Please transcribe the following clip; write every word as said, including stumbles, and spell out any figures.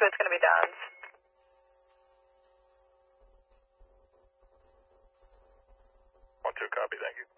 two, it's going to be Don's. One two, copy, thank you.